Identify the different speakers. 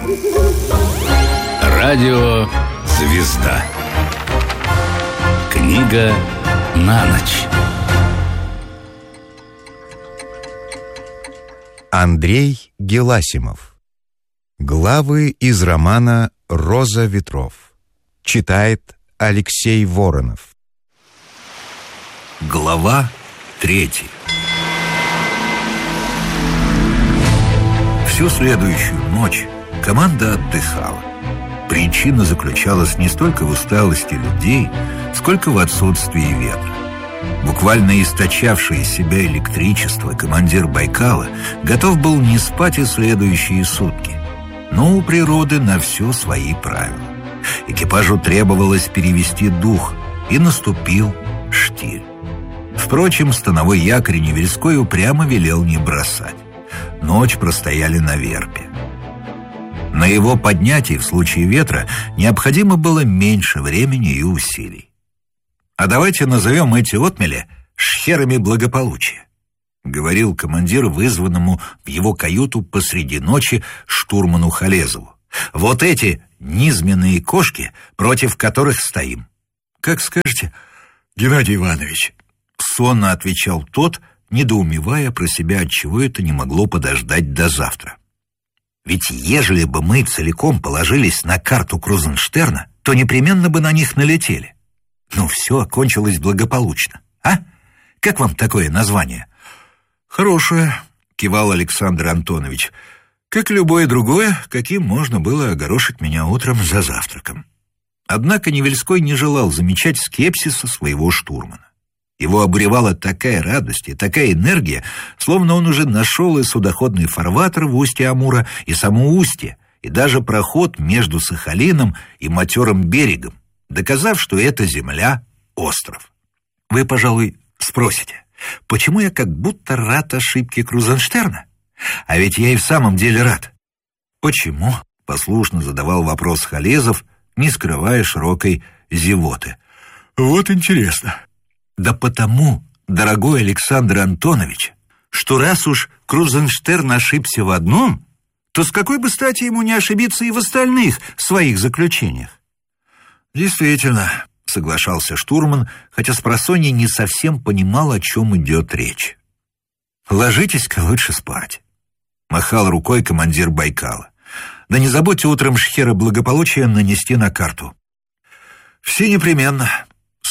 Speaker 1: Радио «Звезда». Книга на ночь.
Speaker 2: Андрей Геласимов. Главы из романа «Роза ветров». Читает Алексей Воронов.
Speaker 3: Глава 3. Всю следующую ночь команда отдыхала. Причина заключалась не столько в усталости людей, сколько в отсутствии ветра. Буквально источавший из себя электричество командир Байкала готов был не спать и следующие сутки. Но у природы на все свои правила. Экипажу требовалось перевести дух, и наступил штиль. Впрочем, становой якорь Невельской упрямо велел не бросать. Ночь простояли на верпе. На его поднятии в случае ветра необходимо было меньше времени и усилий. «А давайте назовем эти отмели шхерами благополучия», — говорил командир вызванному в его каюту посреди ночи штурману Халезову. «Вот эти низменные кошки, против которых стоим». «Как скажете, Геннадий Иванович», — сонно отвечал тот, недоумевая про себя, отчего это не могло подождать до завтра. «Ведь ежели бы мы целиком положились на карту Крузенштерна, то непременно бы на них налетели. Ну, все окончилось благополучно, а? Как вам такое название?» «Хорошее», — кивал Александр Антонович, «как любое другое, каким можно было огорошить меня утром за завтраком». Однако Невельской не желал замечать скепсиса своего штурмана. Его обуревала такая радость и такая энергия, словно он уже нашел и судоходный фарватер в устье Амура, и само устье, и даже проход между Сахалином и матерым берегом, доказав, что эта земля — остров. Вы, пожалуй, спросите, почему я как будто рад ошибке Крузенштерна? А ведь я и в самом деле рад. «Почему?» — послушно задавал вопрос Халезов, не скрывая широкой зевоты. «Вот интересно». «Да потому, дорогой Александр Антонович, что раз уж Крузенштерн ошибся в одном, то с какой бы стати ему не ошибиться и в остальных своих заключениях?» «Действительно», — соглашался штурман, хотя спросонья не совсем понимал, о чем идет речь. «Ложитесь-ка лучше спать», — махал рукой командир Байкала. «Да не забудьте утром шхеры благополучия нанести на карту». «Все непременно»,